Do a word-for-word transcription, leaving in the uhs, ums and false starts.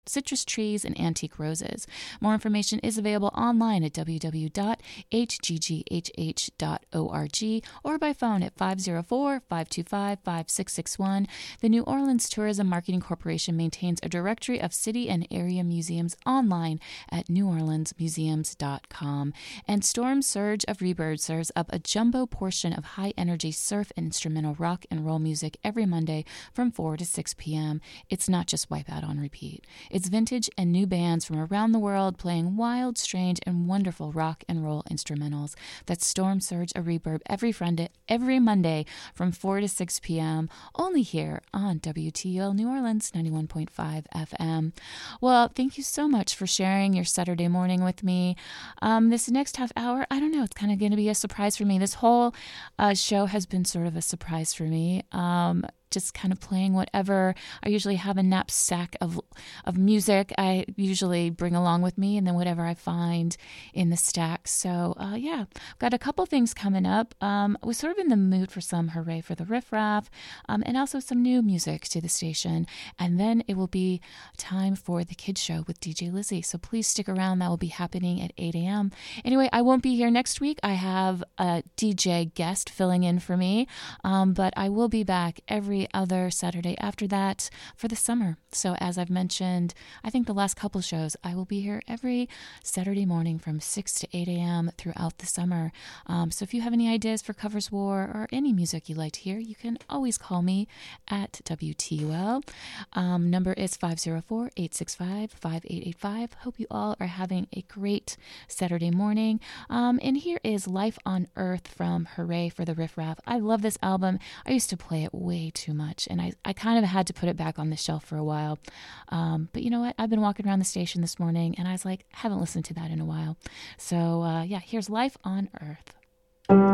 citrus trees, and antique roses. More information is available online at w w w dot h g g h h dot org or by phone at five oh four, five two five, five six six one. The New Orleans Tourism Marketing Corporation maintains a directory of city and area museums online at new orleans museums dot com. And Storm Surge of Rebird serves up a jumbo portion of high-energy surf and instrumental rock and roll music every Monday from four to six p.m. It's not just Wipeout on repeat. It's vintage and new bands from around the world playing wild, strange, and wonderful rock and roll instrumentals. That's Storm Surge of Reverb every Friday, every Monday from four to six p.m. only here on W T U L New Orleans ninety-one point five F M. Well, thank you so much for sharing your Saturday morning with me. Um, this next half hour, I don't know, it's kind of going to be a surprise for me. This whole uh, show has been sort of a surprise for me. Um, just kind of playing whatever. I usually have a knapsack of of music I usually bring along with me, and then whatever I find in the stack. So uh, yeah, got a couple things coming up. Um, I was sort of in the mood for some Hooray for the Riff Raff, um, and also some new music to the station. And then it will be time for the Kids Show with D J Lizzie. So please stick around. That will be happening at eight a.m. Anyway, I won't be here next week. I have a D J guest filling in for me, um, but I will be back every other Saturday after that for the summer. So as I've mentioned, I think the last couple shows, I will be here every Saturday morning from six to eight a.m. throughout the summer. Um, so if you have any ideas for Covers War or any music you'd like to hear, you can always call me at W T U L. Um, number is five oh four, eight six five, five eight eight five. Hope you all are having a great Saturday morning. Um, and here is Life on Earth from Hooray for the Riff Raff. I love this album. I used to play it way too much, and I, I kind of had to put it back on the shelf for a while. Um, but you know what? I've been walking around the station this morning, and I was like, I haven't listened to that in a while. So uh, yeah, here's Life on Earth.